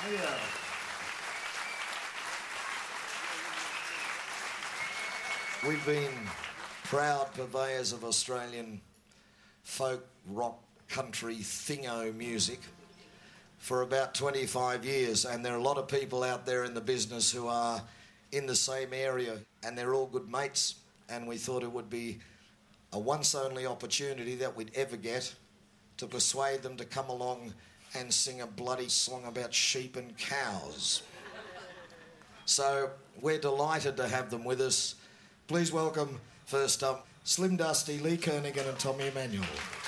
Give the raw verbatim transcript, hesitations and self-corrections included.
Yeah. We've been proud purveyors of Australian folk, rock, country, thingo music for about twenty-five years, and there are a lot of people out there in the business who are in the same area, and they're all good mates, and we thought it would be a once-only opportunity that we'd ever get to persuade them to come along and sing a bloody song about sheep and cows. So we're delighted to have them with us. Please welcome, first up, Slim Dusty, Lee Kernaghan and Tommy Emmanuel.